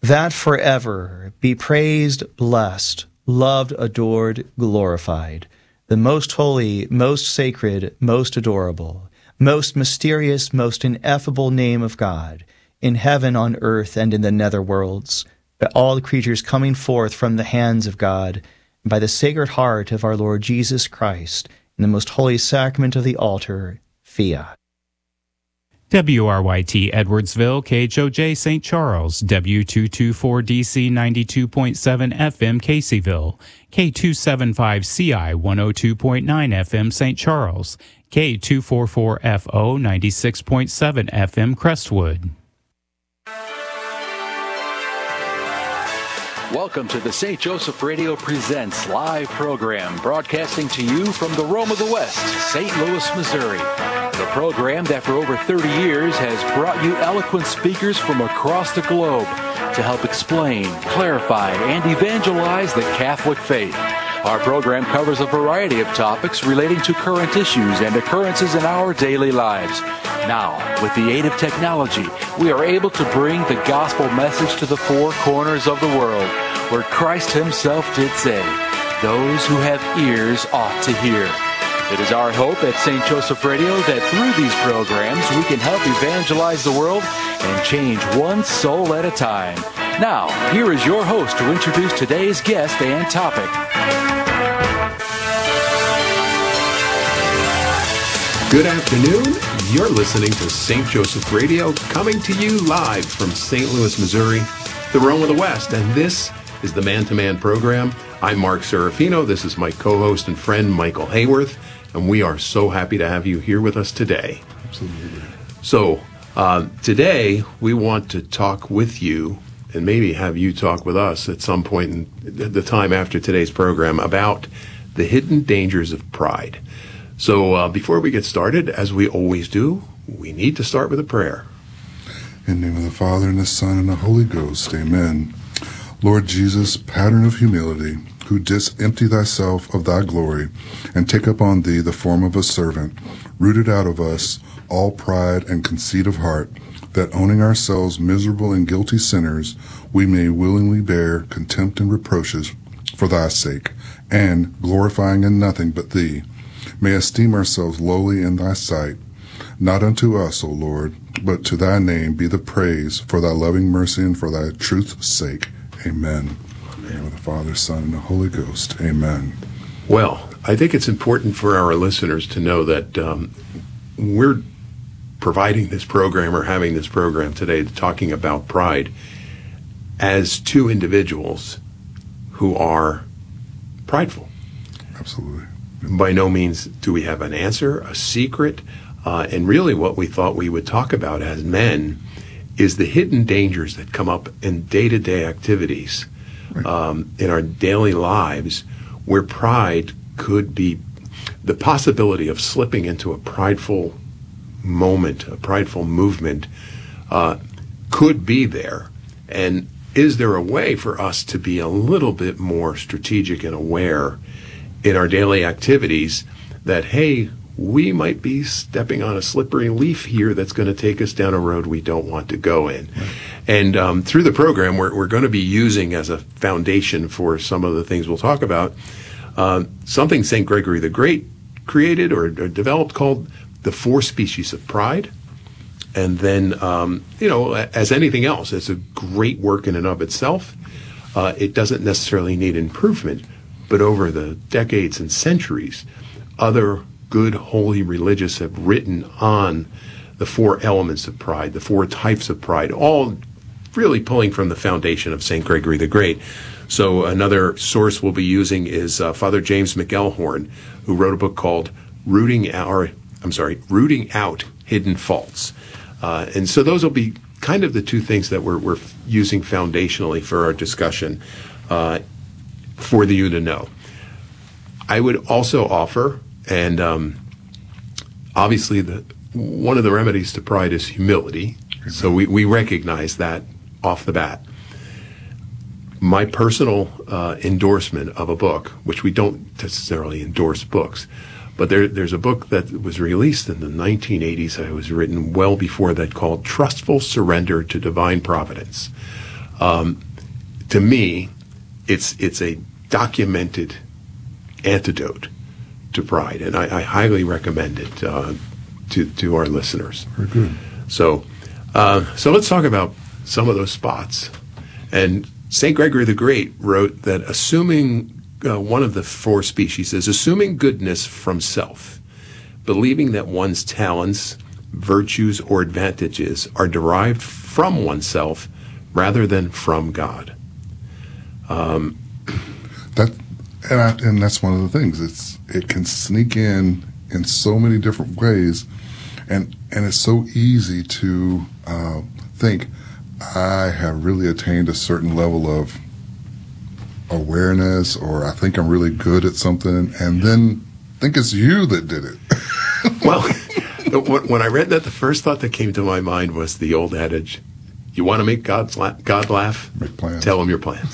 that forever be praised, blessed, loved, adored, glorified, the most holy, most sacred, most adorable, most mysterious, most ineffable name of God, in heaven, on earth, and in the nether worlds, by all creatures coming forth from the hands of God, and by the Sacred Heart of our Lord Jesus Christ, in the most holy sacrament of the altar, fiat. WRYT Edwardsville, KHOJ St. Charles, W224DC 92.7 FM Caseyville, K275CI 102.9 FM St. Charles, K244FO 96.7 FM Crestwood. Welcome to the St. Joseph Radio Presents live program, broadcasting to you from the Rome of the West, St. Louis, Missouri. The program that for over 30 years has brought you eloquent speakers from across the globe to help explain, clarify, and evangelize the Catholic faith. Our program covers a variety of topics relating to current issues and occurrences in our daily lives. Now, with the aid of technology, we are able to bring the gospel message to the four corners of the world, where Christ himself did say, "Those who have ears ought to hear." It is our hope at St. Joseph Radio that through these programs we can help evangelize the world and change one soul at a time. Now, here is your host to introduce today's guest and topic. Good afternoon. You're listening to St. Joseph Radio, coming to you live from St. Louis, Missouri, the Rome of the West, and this is the Man-to-Man program. I'm Mark Serafino. This is my co-host and friend, Michael Hayworth, and we are so happy to have you here with us today. Absolutely. So, today we want to talk with you, and maybe have you talk with us at some point in the time after today's program, about the hidden dangers of pride. So before we get started, as we always do, we need to start with a prayer. In the name of the Father, and the Son, and the Holy Ghost, amen. Lord Jesus, pattern of humility, who didst empty thyself of thy glory, and take upon thee the form of a servant, rooted out of us all pride and conceit of heart, that owning ourselves miserable and guilty sinners, we may willingly bear contempt and reproaches for thy sake, and, glorifying in nothing but thee, may esteem ourselves lowly in thy sight. Not unto us, O Lord, but to thy name be the praise for thy loving mercy and for thy truth's sake. Amen. In the name of the Father, Son, and the Holy Ghost. Amen. Well, I think it's important for our listeners to know that we're providing this program, or having this program today, talking about pride, as two individuals who are prideful. Absolutely. By no means do we have an answer, a secret, and really what we thought we would talk about as men is the hidden dangers that come up in day-to-day activities, in our daily lives, where pride could be, the possibility of slipping into a prideful moment, a prideful movement, could be there. And is there a way for us to be a little bit more strategic and aware in our daily activities that, hey, we might be stepping on a slippery leaf here that's going to take us down a road we don't want to go in. Right. And through the program, we're going to be using as a foundation for some of the things we'll talk about, something St. Gregory the Great created or developed called the 4 species of pride. And then, as anything else, it's a great work in and of itself. It doesn't necessarily need improvement. But over the decades and centuries, other good, holy religious have written on the 4 elements of pride, the 4 types of pride, all really pulling from the foundation of St. Gregory the Great. So another source we'll be using is Father James McElhorn, who wrote a book called Rooting Out Hidden Faults. And so those will be kind of the two things that we're using foundationally for our discussion. For you to know. I would also offer, and obviously one of the remedies to pride is humility, so we recognize that off the bat. My personal endorsement of a book, which we don't necessarily endorse books, but there's a book that was released in the 1980s that was written well before that, called Trustful Surrender to Divine Providence. To me, it's a documented antidote to pride, and I highly recommend it to our listeners. Very good. So let's talk about some of those spots. And St. Gregory the Great wrote that assuming one of the four species is assuming goodness from self, believing that one's talents, virtues, or advantages are derived from oneself rather than from God. And that's one of the things. It can sneak in so many different ways, and it's so easy to think I have really attained a certain level of awareness, or I think I'm really good at something, and then think it's you that did it. Well, when I read that, the first thought that came to my mind was the old adage: "You want to make God laugh? Make plans. Tell him your plans."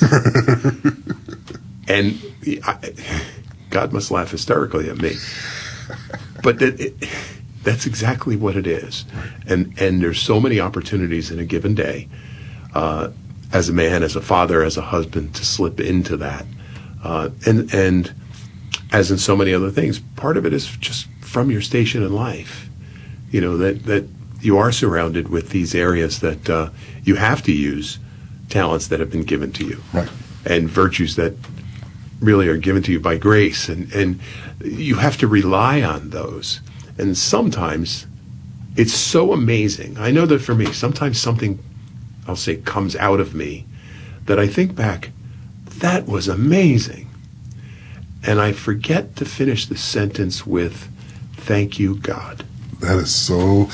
And God must laugh hysterically at me. But that's exactly what it is. And there's so many opportunities in a given day, as a man, as a father, as a husband, to slip into that. And as in so many other things, part of it is just from your station in life. You know, that you are surrounded with these areas that you have to use talents that have been given to you. Right. And virtues that really are given to you by grace. And you have to rely on those. And sometimes it's so amazing. I know that for me, sometimes something, I'll say, comes out of me that I think back, that was amazing. And I forget to finish the sentence with, thank you, God. That is so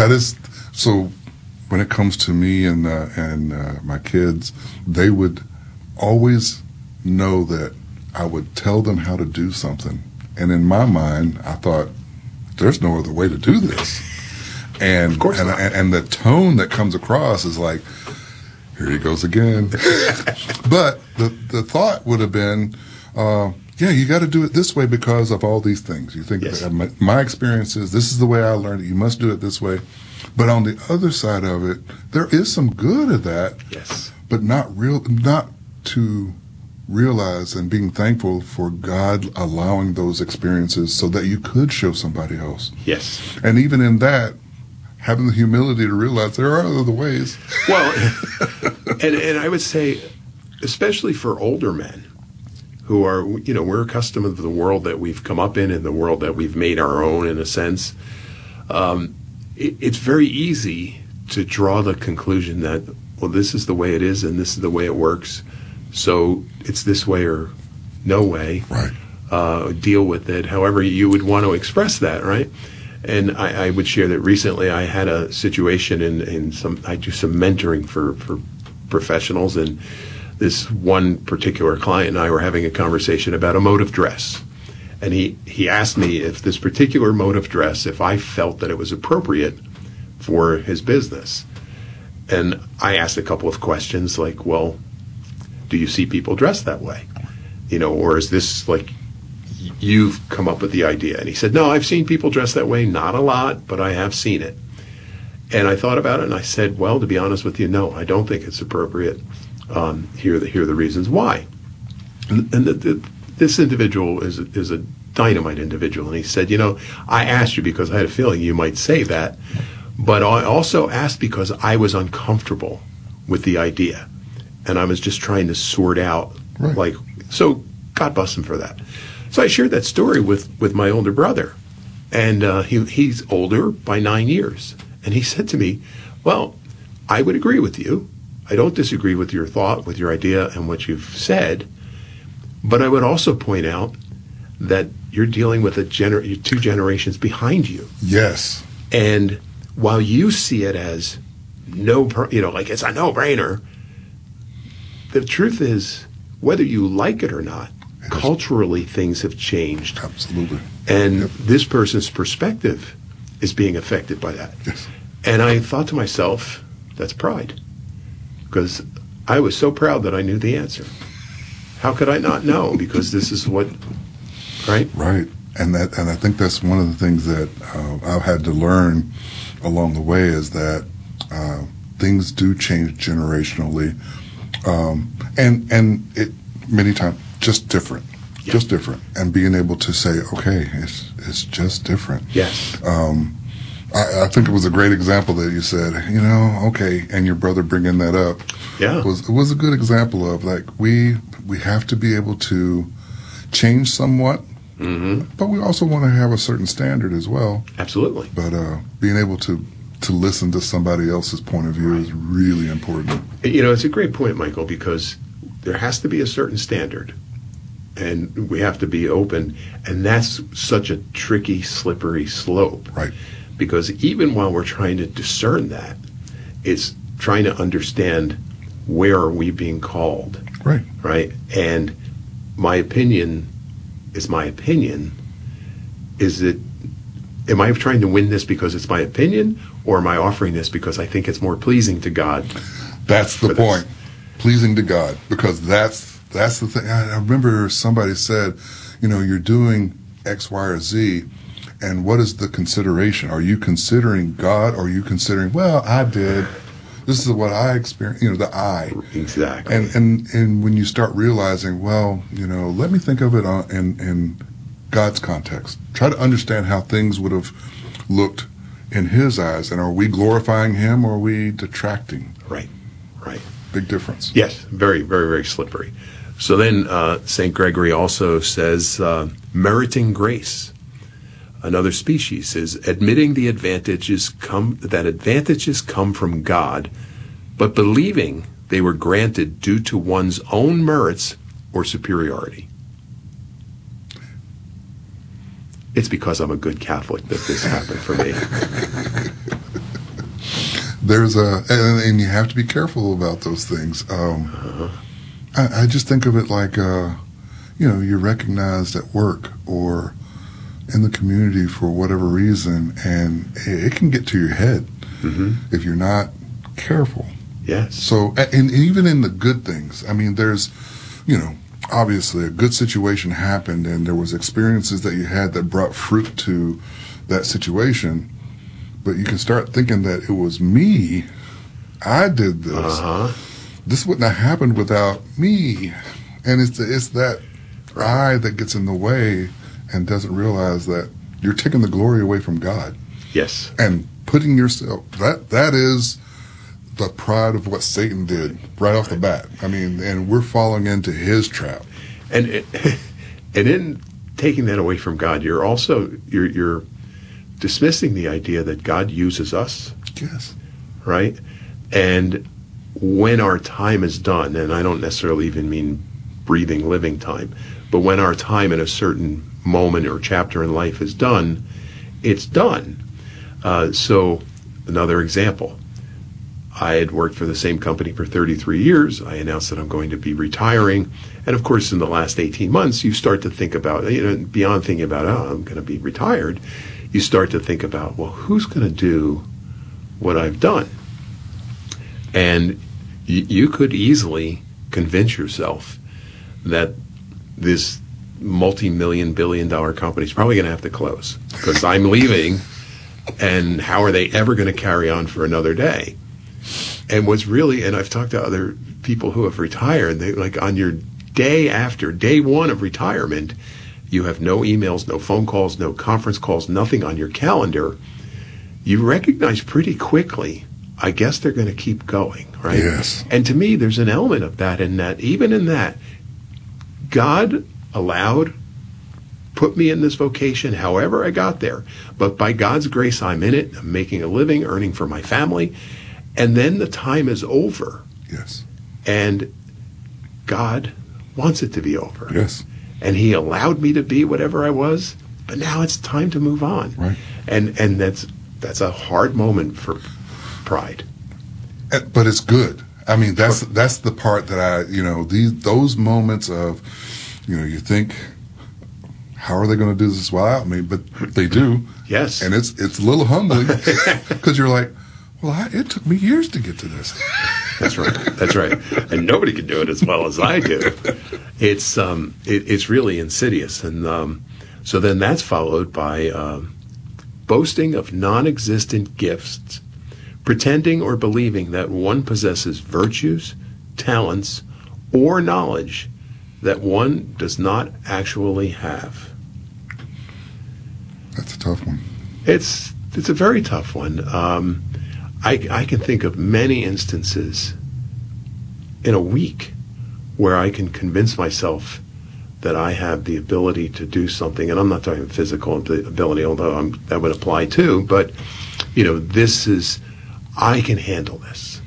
when it comes to me and my kids, they would always know that I would tell them how to do something. And in my mind, I thought, there's no other way to do this. And of course not. And the tone that comes across is like, here he goes again. But the thought would have been, yeah, you got to do it this way because of all these things. You think, yes. My experience is, this is the way I learned it. You must do it this way. But on the other side of it, there is some good of that. Yes. But not to realize and being thankful for God allowing those experiences so that you could show somebody else. Yes. And even in that, having the humility to realize there are other ways. Well, and I would say, especially for older men who are, you know, we're accustomed to the world that we've come up in and the world that we've made our own, in a sense. It's very easy to draw the conclusion that, well, this is the way it is and this is the way it works. So it's this way or no way. Right. Deal with it however you would want to express that, right? And I would share that recently I had a situation I do some mentoring for professionals, and this one particular client and I were having a conversation about a mode of dress. And he asked me if this particular mode of dress, if I felt that it was appropriate for his business. And I asked a couple of questions like, well, do you see people dressed that way? You know, or is this like you've come up with the idea? And he said, no, I've seen people dressed that way, not a lot, but I have seen it. And I thought about it and I said, well, to be honest with you, no, I don't think it's appropriate. Here are the reasons why. And this individual is a dynamite individual. And he said, you know, I asked you because I had a feeling you might say that, but I also asked because I was uncomfortable with the idea. And I was just trying to sort out, right. like, so God bless him for that. So I shared that story with my older brother. And he's older by 9 years. And he said to me, well, I would agree with you. I don't disagree with your thought, with your idea, and what you've said. But I would also point out that you're dealing with two generations behind you. Yes. And while you see it as like it's a no-brainer, the truth is, whether you like it or not, culturally things have changed. Absolutely. And this person's perspective is being affected by that. Yes. And I thought to myself, that's pride. Because I was so proud that I knew the answer. How could I not know? Because this is what, right? Right. And I think that's one of the things that I've had to learn along the way is that things do change generationally. And it many times just different. Just different, and being able to say, okay, it's just different. Yes. I think it was a great example that you said, okay, and your brother bringing that up. Yeah. was a good example of, like, we have to be able to change somewhat, but we also want to have a certain standard as well. Absolutely. But being able to listen to somebody else's point of view is really important. It's a great point, Michael, because there has to be a certain standard. And we have to be open, and that's such a tricky, slippery slope. Right. Because even while we're trying to discern that, it's trying to understand, where are we being called? Right. Right? And my opinion is my opinion. Am I trying to win this because it's my opinion, or am I offering this because I think it's more pleasing to God? That's the point. Pleasing to God, because that's the thing. I remember somebody said, you're doing X, Y, or Z, and what is the consideration? Are you considering God, or are you considering, well, I did, this is what I experienced, the I. Exactly. And when you start realizing, well, let me think of it in God's context. Try to understand how things would have looked in His eyes, and are we glorifying Him, or are we detracting? Right. Big difference. Yes, very, very, very slippery. So then St. Gregory also says, meriting grace. Another species is admitting that advantages come from God, but believing they were granted due to one's own merits or superiority. It's because I'm a good Catholic that this happened for me. And you have to be careful about those things. I just think of it like, you're recognized at work or in the community for whatever reason, and it can get to your head if you're not careful. Yes. So, and even in the good things, there's, obviously a good situation happened, and there was experiences that you had that brought fruit to that situation, but you can start thinking that it was me. I did this. This wouldn't have happened without me. And it's that I that gets in the way and doesn't realize that you're taking the glory away from God. Yes. And putting yourself, that is the pride of what Satan did right off the bat. And we're falling into his trap. And in taking that away from God, you're also, you're dismissing the idea that God uses us. Yes. Right? And when our time is done, and I don't necessarily even mean breathing, living time, but when our time in a certain moment or chapter in life is done, it's done. So another example, I had worked for the same company for 33 years. I announced that I'm going to be retiring. And of course, in the last 18 months, you start to think about, beyond thinking about, I'm going to be retired, you start to think about, well, who's going to do what I've done? And you could easily convince yourself that this multi-million, billion-dollar company is probably going to have to close because I'm leaving, and how are they ever going to carry on for another day? And what's really, and I've talked to other people who have retired, they like on your day after, day one of retirement, you have no emails, no phone calls, no conference calls, nothing on your calendar. You recognize pretty quickly, I guess they're going to keep going, right? Yes. And to me, there's an element of that in that, even in that, God put me in this vocation however I got there. But by God's grace, I'm in it. I'm making a living, earning for my family. And then the time is over. Yes. And God wants it to be over. Yes. And He allowed me to be whatever I was, but now it's time to move on. Right. And that's a hard moment for pride. But it's good. That's the part that those moments of, you think, how are they going to do this without me? But they do. Yes. And it's a little humbling because you're like, well, it took me years to get to this. That's right. That's right. And nobody can do it as well as I do. It's really insidious. And so then that's followed by boasting of non-existent gifts, pretending or believing that one possesses virtues, talents, or knowledge that one does not actually have. That's a tough one. It's a very tough one. I can think of many instances in a week where I can convince myself that I have the ability to do something, and I'm not talking physical ability, although that would apply too, but, I can handle this.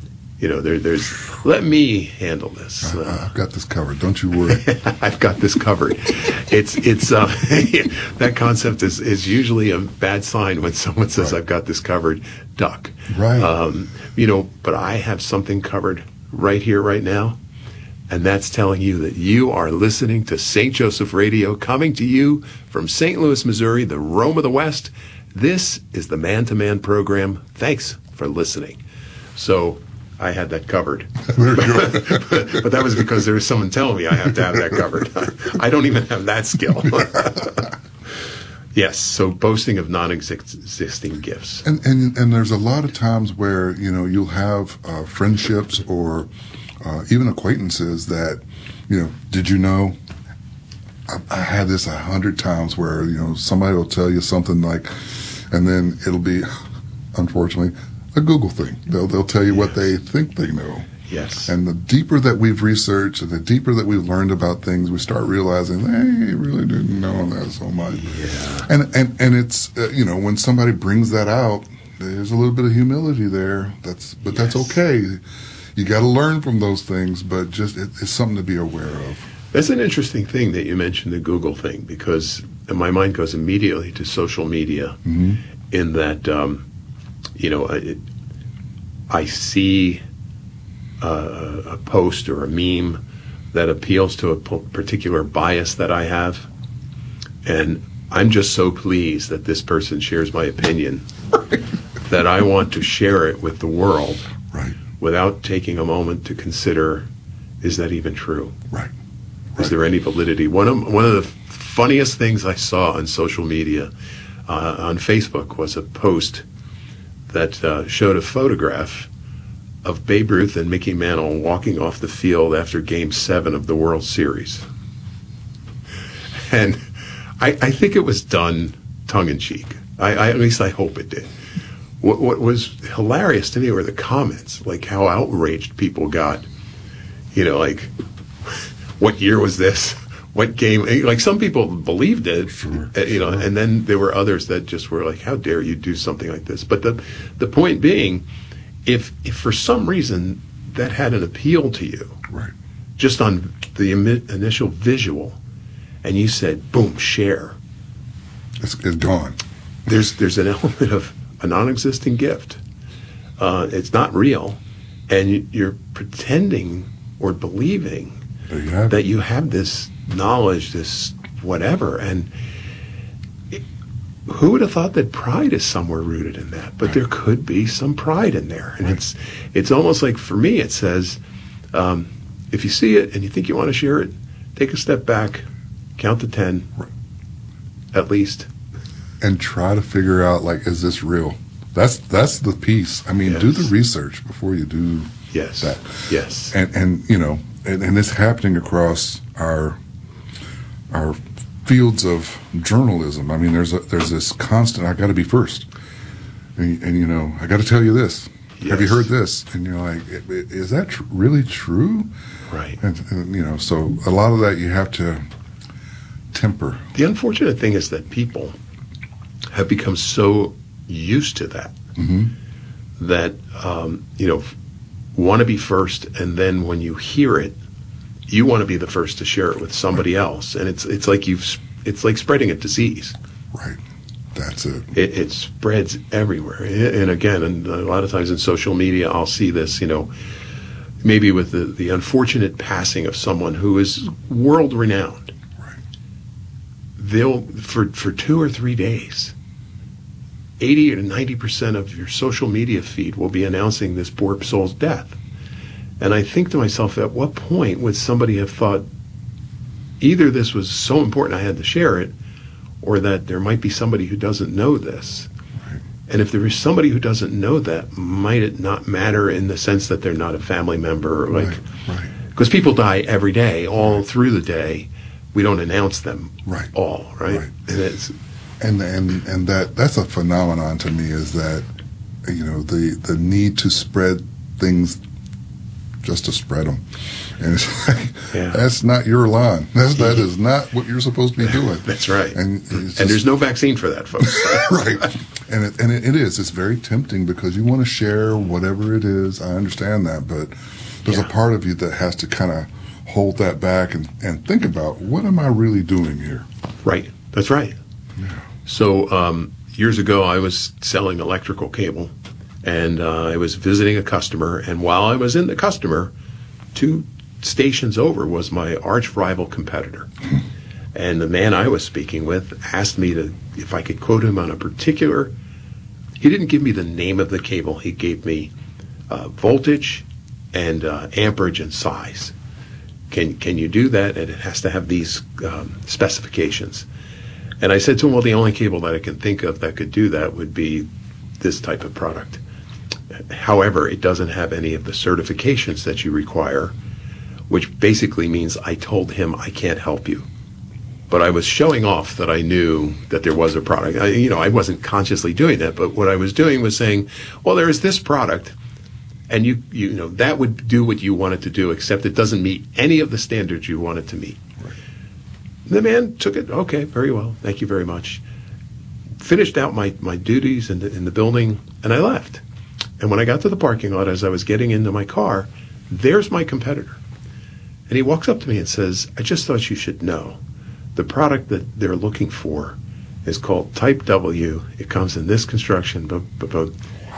Let me handle this. I've got this covered. Don't you worry. I've got this covered. It's that concept is usually a bad sign when someone says, Right. I've got this covered, duck. Right. But I have something covered right here, right now. And that's telling you that you are listening to St. Joseph Radio, coming to you from St. Louis, Missouri, the Rome of the West. This is the Man-to-Man program. Thanks for listening. So I had that covered. But that was because there was someone telling me I have to have that covered. I don't even have that skill. Yes, so boasting of non-existing gifts. And there's a lot of times where, you'll have friendships or even acquaintances that, did you know? I had this 100 times where, somebody will tell you something like, and then it'll be, unfortunately, a Google thing. They'll tell you what they think they know. Yes. And the deeper that we've researched and the deeper that we've learned about things, we start realizing they really didn't know that so much. Yeah. And it's, when somebody brings that out, there's a little bit of humility there. That's okay. You got to learn from those things, but just it's something to be aware of. That's an interesting thing that you mentioned, the Google thing, because my mind goes immediately to social media. Mm-hmm. In that, I see a post or a meme that appeals to a particular bias that I have, and I'm just so pleased that this person shares my opinion that I want to share it with the world. Right. Without taking a moment to consider, is that even true? Right. Is there any validity? One of the funniest things I saw on social media, on Facebook, was a post that showed a photograph of Babe Ruth and Mickey Mantle walking off the field after Game 7 of the World Series. And I think it was done tongue-in-cheek. At least I hope it did. What was hilarious to me were the comments, like how outraged people got. Like, what year was this? What game? Like, some people believed it, Sure. And then there were others that just were like, how dare you do something like this? But the point being, if for some reason that had an appeal to you, Right. just on the initial visual, and you said, boom, share, It's gone. there's an element of a non-existing gift. It's not real, and you're pretending or believing There you have that it. you have this knowledge, this whatever, and who would have thought that pride is somewhere rooted in that? But there could be some pride in there, and it's almost like, for me, it says, if you see it and you think you want to share it, take a step back, count to 10, at least. And try to figure out, like, is this real? That's the piece. I mean, do the Yes. research before you do Yes. that. Yes. And and it's happening across our fields of journalism. I mean, there's this constant, I got to be first. And I got to tell you this. Have you Yes. heard this? And you're like, is that really true? Right. And so a lot of that you have to temper. The unfortunate thing is that people have become so used to that, that, want to be first, and then when you hear it, you want to be the first to share it with somebody else. And it's like it's like spreading a disease. Right. That's it. It spreads everywhere. And again, and a lot of times in social media, I'll see this, maybe with the unfortunate passing of someone who is world renowned. Right. They'll, for 2 or 3 days, 80 to 90% of your social media feed will be announcing this poor soul's death. And I think to myself, at what point would somebody have thought either this was so important I had to share it, or that there might be somebody who doesn't know this? Right. And if there is somebody who doesn't know that, might it not matter in the sense that they're not a family member? Right. Because people die every day, all through the day. We don't announce them all, right? And it's, and that's a phenomenon to me, is that, you know, the need to spread things just to spread them. And it's like, that's not your line. That is not what you're supposed to be doing. That's right. And there's no vaccine for that, folks. Right. And it is. It's very tempting because you want to share whatever it is. I understand that. But there's a part of you that has to kind of hold that back and think about, what am I really doing here? Right. That's right. Yeah. So years ago, I was selling electrical cable, and I was visiting a customer. And while I was in the customer, 2 stations over was my arch rival competitor. And the man I was speaking with asked me if I could quote him on a particular. He didn't give me the name of the cable. He gave me voltage and amperage and size. Can you do that? And it has to have these specifications. And I said to him, well, the only cable that I can think of that could do that would be this type of product. However, it doesn't have any of the certifications that you require, which basically means I told him I can't help you. But I was showing off that I knew that there was a product. I wasn't consciously doing that, but what I was doing was saying, well, there is this product, and you know that would do what you want it to do, except it doesn't meet any of the standards you want it to meet. Right. The man took it, okay, very well, thank you very much. Finished out my duties in the building, and I left. And when I got to the parking lot, as I was getting into my car, there's my competitor. And he walks up to me and says, I just thought you should know, the product that they're looking for is called Type W. It comes in this construction. Wow.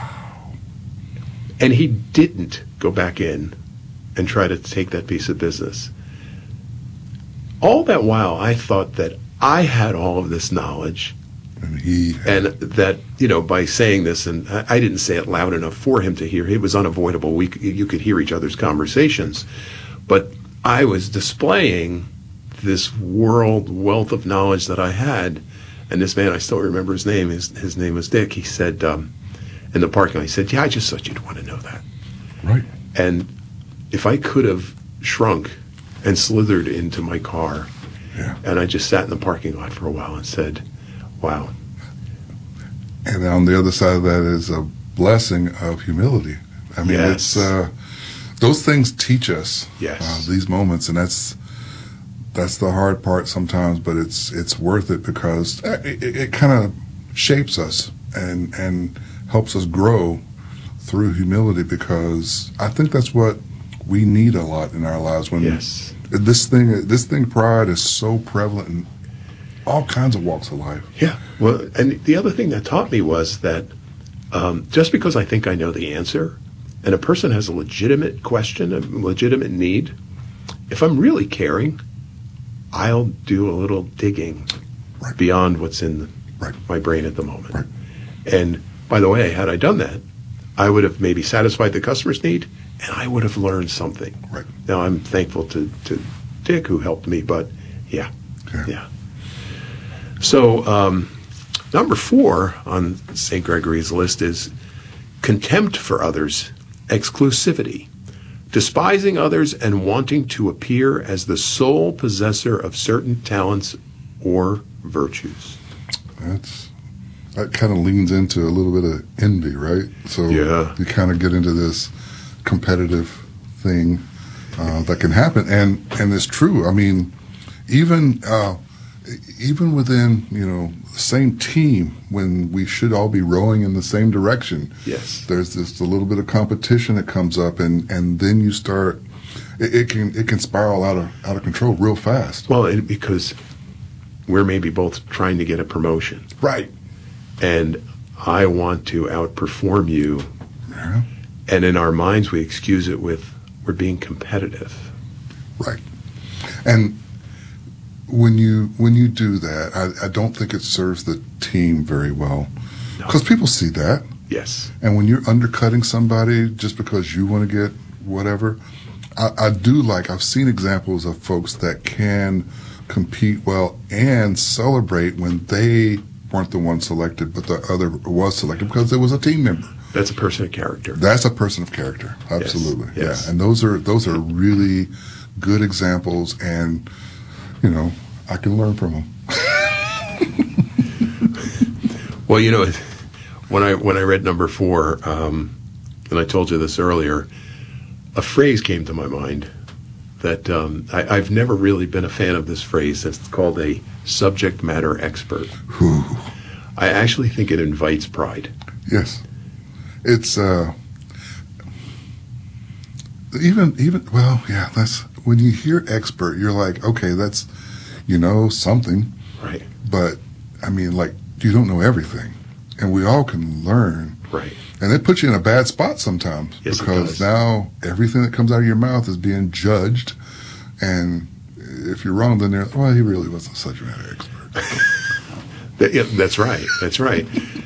And he didn't go back in and try to take that piece of business. All that while, I thought that I had all of this knowledge. And that, by saying this, and I didn't say it loud enough for him to hear. It was unavoidable. You could hear each other's conversations. But I was displaying this world wealth of knowledge that I had. And this man, I still remember his name. His name was Dick. He said, in the parking lot, he said, I just thought you'd want to know that. Right. And if I could have shrunk and slithered into my car, and I just sat in the parking lot for a while and said, wow. And on the other side of that is a blessing of humility. I mean, it's those things teach us these moments, and that's the hard part sometimes, but it's worth it because it kind of shapes us and helps us grow through humility, because I think that's what we need a lot in our lives. When this thing pride is so prevalent in all kinds of walks of life. Yeah. Well, and the other thing that taught me was that just because I think I know the answer, and a person has a legitimate question, a legitimate need, if I'm really caring, I'll do a little digging beyond what's in my brain at the moment. Right. And by the way, had I done that, I would have maybe satisfied the customer's need, and I would have learned something. Right. Now, I'm thankful to Dick, who helped me, but yeah. So number 4 on St. Gregory's list is contempt for others, exclusivity, despising others and wanting to appear as the sole possessor of certain talents or virtues. That kind of leans into a little bit of envy, right? So you kind of get into this competitive thing that can happen, and it's true. I mean, even within the same team, when we should all be rowing in the same direction, there's just a little bit of competition that comes up, and then you start. It can spiral out of control real fast. Well, because we're maybe both trying to get a promotion, right? And I want to outperform you, and in our minds we excuse it with we're being competitive, right? And when you do that, I don't think it serves the team very well, because people see that. Yes. And when you're undercutting somebody just because you want to get whatever, I've seen examples of folks that can compete well and celebrate when they weren't the one selected, but the other was selected because it was a team member. That's a person of character. That's a person of character. Absolutely. Yes. Yeah. And those are really good examples, and I can learn from them. Well, when I read number 4, and I told you this earlier, a phrase came to my mind that I've never really been a fan of this phrase. It's called a subject matter expert. Ooh. I actually think it invites pride. Yes. It's that's when you hear expert, you're like, okay, that's something. Right. But I mean, like, you don't know everything, and we all can learn. Right. And it puts you in a bad spot sometimes, yes, because now everything that comes out of your mouth is being judged, and if you're wrong, then well, he really wasn't such a matter expert. That's right. That's right.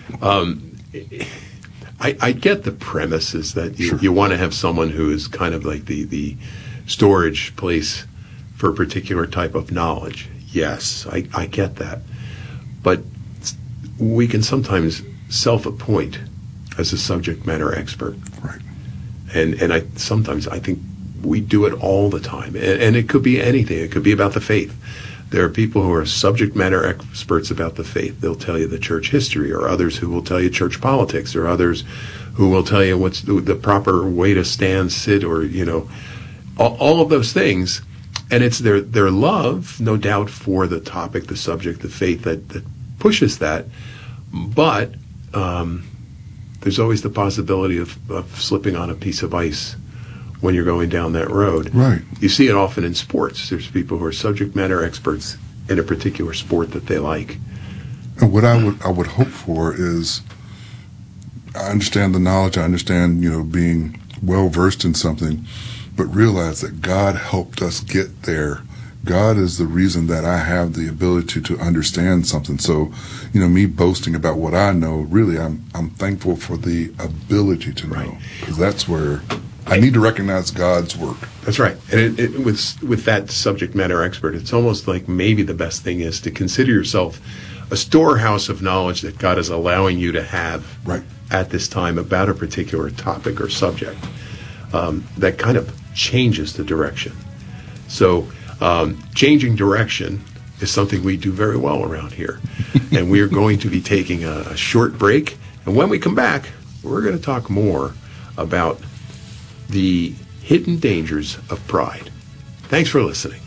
I get the premise is that you want to have someone who is kind of like the storage place for a particular type of knowledge. Yes, I get that. But we can sometimes self-appoint as a subject matter expert. Right. And I think we do it all the time. And it could be anything. It could be about the faith. There are people who are subject matter experts about the faith. They'll tell you the church history, or others who will tell you church politics, or others who will tell you what's the proper way to stand, sit, or, all of those things. And it's their love, no doubt, for the topic, the subject, the faith that pushes that. But there's always the possibility of slipping on a piece of ice when you're going down that road. Right. You see it often in sports. There's people who are subject matter experts in a particular sport that they like. And what I would hope for is, I understand the knowledge, I understand, being well versed in something, but realize that God helped us get there. God is the reason that I have the ability to understand something. So, me boasting about what I know, really, I'm thankful for the ability to know, because that's where I need to recognize God's work. That's right. And with that subject matter expert, it's almost like maybe the best thing is to consider yourself a storehouse of knowledge that God is allowing you to have at this time about a particular topic or subject that kind of changes the direction. So changing direction is something we do very well around here. And we are going to be taking a short break. And when we come back, we're going to talk more about the hidden dangers of pride. Thanks for listening.